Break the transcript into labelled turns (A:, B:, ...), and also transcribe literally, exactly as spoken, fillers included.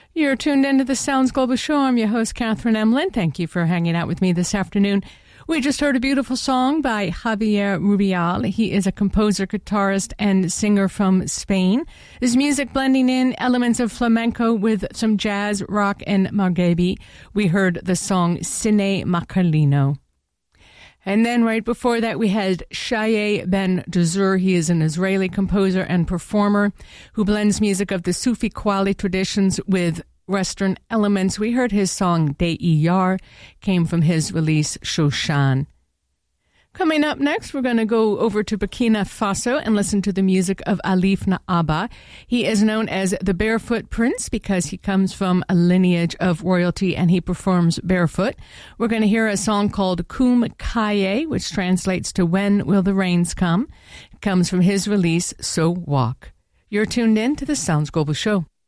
A: You're tuned into the Sounds Global Show. I'm your host, Catherine Emlin. Thank you for hanging out with me this afternoon. We just heard a beautiful song by Javier Rubial. He is a composer, guitarist, and singer from Spain. His music blending in elements of flamenco with some jazz, rock, and margebi. We heard the song Cine Macalino. And then right before that, we had Shaye Ben Dazur. He is an Israeli composer and performer who blends music of the Sufi Qawwali traditions with Western elements. We heard his song Dei Yar, came from his release Shoshan. Coming up next, we're going to go over to Burkina Faso and listen to the music of Alif Naaba. He is known as the Barefoot Prince because he comes from a lineage of royalty and he performs barefoot. We're going to hear a song called Kum Kaye, which translates to When Will the Rains Come? It comes from his release So Walk. You're tuned in to the Sounds Global Show.